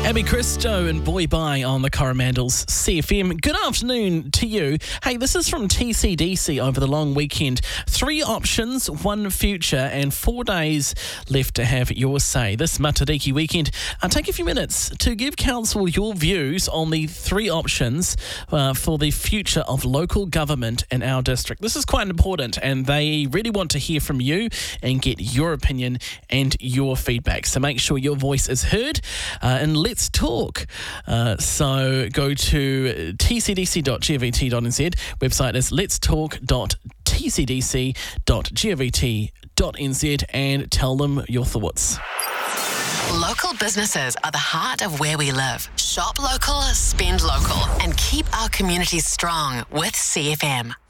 Abby Christo and Boy Bye on the Coromandels CFM. Good afternoon to you. Hey, this is from TCDC over the long weekend. 3 options, 1 future, and 4 days left to have your say. This Matariki weekend, take a few minutes to give council your views on the 3 options for the future of local government in our district. This is quite important, and they really want to hear from you and get your opinion and your feedback. So make sure your voice is heard, and let's talk. So go to tcdc.govt.nz. Website is letstalk.tcdc.govt.nz and tell them your thoughts. Local businesses are the heart of where we live. Shop local, spend local, and keep our communities strong with CFM.